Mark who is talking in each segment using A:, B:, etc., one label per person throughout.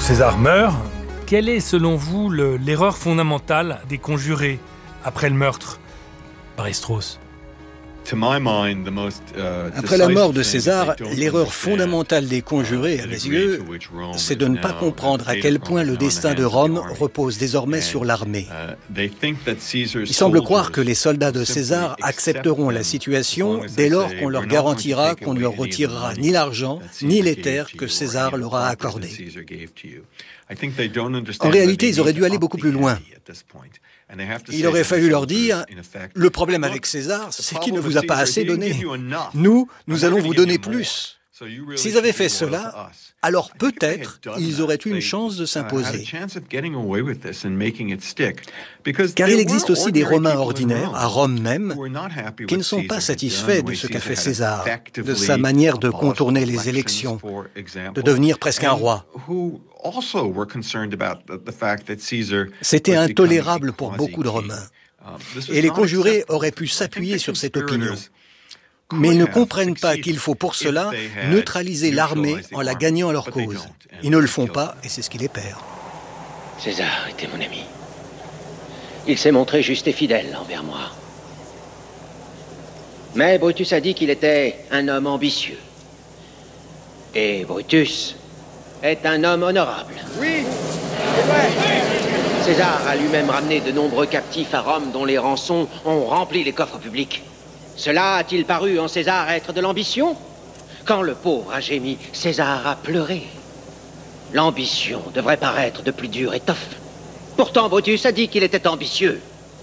A: César meurt. Quelle est, selon vous, l'erreur fondamentale des conjurés après le meurtre par Strauss ?
B: Après la mort de César, l'erreur fondamentale des conjurés, à mes yeux, c'est de ne pas comprendre à quel point le destin de Rome repose désormais sur l'armée. Ils semblent croire que les soldats de César accepteront la situation dès lors qu'on leur garantira qu'on ne leur retirera ni l'argent, ni les terres que César leur a accordées. En réalité, ils auraient dû aller beaucoup plus loin. Il aurait fallu leur dire « Le problème avec César, c'est qu'il ne vous a pas assez donné. Nous allons vous donner plus. » S'ils avaient fait cela, alors peut-être ils auraient eu une chance de s'imposer. Car il existe aussi des Romains ordinaires, à Rome même, qui ne sont pas satisfaits de ce qu'a fait César, de sa manière de contourner les élections, de devenir presque un roi. C'était intolérable pour beaucoup de Romains. Et les conjurés auraient pu s'appuyer sur cette opinion. Mais ils ne comprennent pas qu'il faut pour cela neutraliser l'armée en la gagnant à leur cause. Ils ne le font pas et c'est ce qui les perd.
C: César était mon ami. Il s'est montré juste et fidèle envers moi. Mais Brutus a dit qu'il était un homme ambitieux. Et Brutus est un homme honorable.
D: Oui, c'est vrai.
C: César a lui-même ramené de nombreux captifs à Rome dont les rançons ont rempli les coffres publics. Cela a-t-il paru en César être de l'ambition ? Quand le pauvre a gémi, César a pleuré. L'ambition devrait paraître de plus dure étoffe. Pourtant, Brutus a dit qu'il était ambitieux.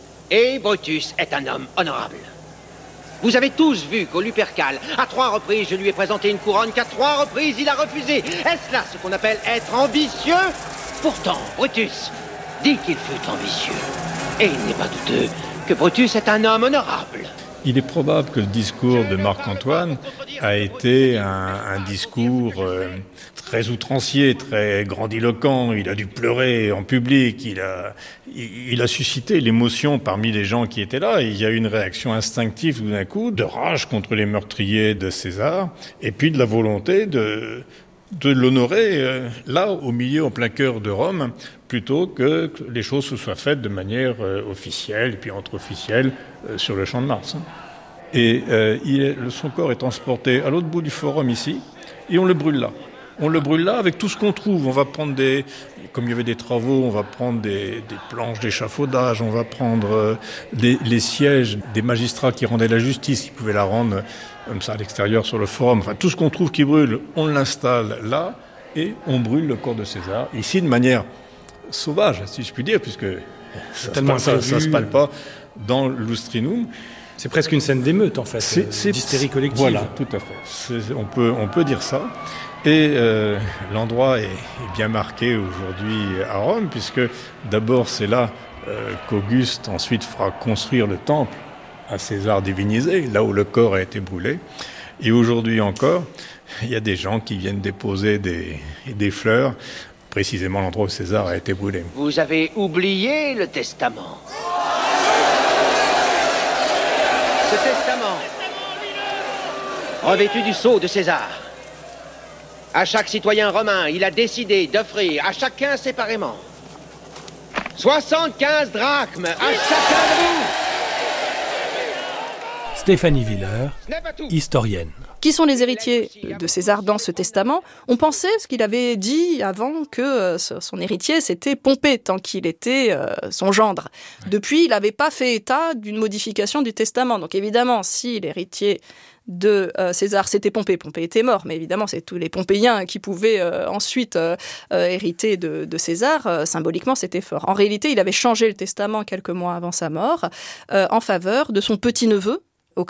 C: Et Brutus est un homme honorable. Vous avez tous vu qu'au Lupercal, à 3 reprises, je lui ai présenté une couronne qu'à 3 reprises, il a refusé. Est-ce là ce qu'on appelle être ambitieux ? Pourtant, Brutus dit qu'il fut ambitieux. Et il n'est pas douteux que Brutus est un homme honorable.
E: Il est probable que le discours de Marc-Antoine a été un discours très outrancier, très grandiloquent. Il a dû pleurer en public. Il a suscité l'émotion parmi les gens qui étaient là. Et il y a eu une réaction instinctive tout d'un coup, de rage contre les meurtriers de César, et puis de la volonté de l'honorer là, au milieu, en plein cœur de Rome, plutôt que les choses se soient faites de manière officielle, et puis entre officiels, sur le champ de Mars. Et son corps est transporté à l'autre bout du forum ici, et on le brûle là. On le brûle là avec tout ce qu'on trouve. On va prendre comme il y avait des travaux, on va prendre des planches d'échafaudage, on va prendre les sièges des magistrats qui rendaient la justice, qui pouvaient la rendre comme ça à l'extérieur sur le forum. Enfin, tout ce qu'on trouve qui brûle, on l'installe là, et on brûle le corps de César. Ici, de manière sauvage, si je puis dire, puisque ça se parle pas dans l'Ustrinum.
A: C'est presque une scène d'émeute, en fait, d'hystérie collective.
E: Voilà, tout à fait. On peut dire ça. Et l'endroit est bien marqué aujourd'hui à Rome, puisque d'abord c'est là qu'Auguste ensuite fera construire le temple à César divinisé, là où le corps a été brûlé. Et aujourd'hui encore, il y a des gens qui viennent déposer des fleurs, précisément l'endroit où César a été brûlé.
C: Vous avez oublié le testament. Ce testament, revêtu du sceau de César, à chaque citoyen romain, il a décidé d'offrir à chacun séparément 75 drachmes à chacun de vous.
A: Stéphanie Willer, historienne.
F: Qui sont les héritiers de César dans ce testament ? On pensait, ce qu'il avait dit avant, que son héritier, c'était Pompée, tant qu'il était son gendre. Depuis, il n'avait pas fait état d'une modification du testament. Donc évidemment, si l'héritier de César, c'était Pompée. Pompée était mort, mais évidemment, c'est tous les Pompéiens qui pouvaient ensuite hériter de César. Symboliquement, c'était fort. En réalité, il avait changé le testament quelques mois avant sa mort en faveur de son petit-neveu,